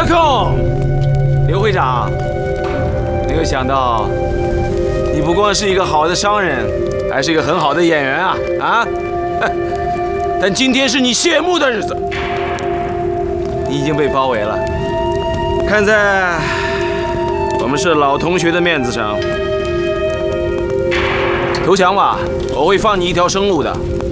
Welcome， 刘会长。没有想到，你不光是一个好的商人，还是一个很好的演员啊！啊！但今天是你谢幕的日子，你已经被包围了。看在我们是老同学的面子上，投降吧，我会放你一条生路的。